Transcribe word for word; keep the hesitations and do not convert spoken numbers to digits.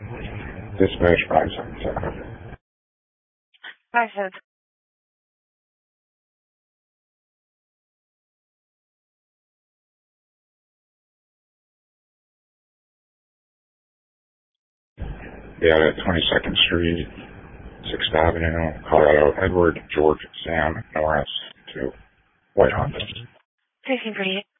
Dispatch five seven seven. five seven seven. Yeah, at twenty-second Street, sixth Avenue, Colorado, Edward, George, Sam, Norris, to White Honda. sixteen forty-eight.